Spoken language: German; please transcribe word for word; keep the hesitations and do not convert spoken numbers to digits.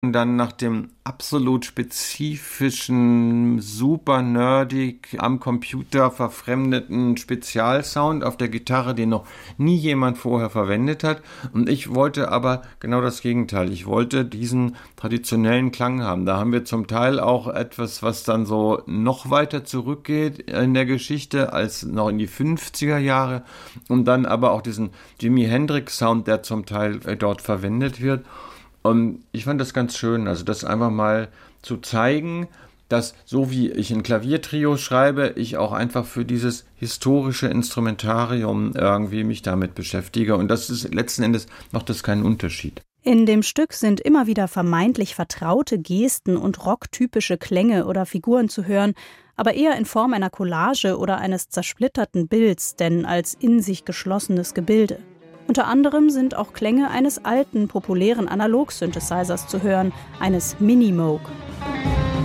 dann nach dem absolut spezifischen, super nerdig, am Computer verfremdeten Spezialsound auf der Gitarre, den noch nie jemand vorher verwendet hat. Und ich wollte aber genau das Gegenteil. Ich wollte diesen traditionellen Klang haben. Da haben wir zum Teil auch etwas, was dann so noch weiter zurückgeht in der Geschichte als noch in die fünfziger Jahre. Und dann aber auch diesen Jimi Hendrix Sound, der zum Teil dort verwendet wird. Und ich fand das ganz schön, also das einfach mal zu zeigen, dass so wie ich ein Klaviertrio schreibe, ich auch einfach für dieses historische Instrumentarium irgendwie mich damit beschäftige. Und das ist letzten Endes, macht das keinen Unterschied. In dem Stück sind immer wieder vermeintlich vertraute Gesten und rocktypische Klänge oder Figuren zu hören, aber eher in Form einer Collage oder eines zersplitterten Bilds, denn als in sich geschlossenes Gebilde. Unter anderem sind auch Klänge eines alten, populären Analog-Synthesizers zu hören, eines Minimoog.